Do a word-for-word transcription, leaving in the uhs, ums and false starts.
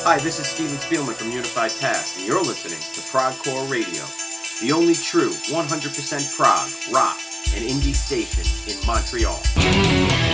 Hi, this is Steven Spielman from Unified Task, and you're listening to Progcore Radio, the only true one hundred percent prog, rock, and indie station in Montreal.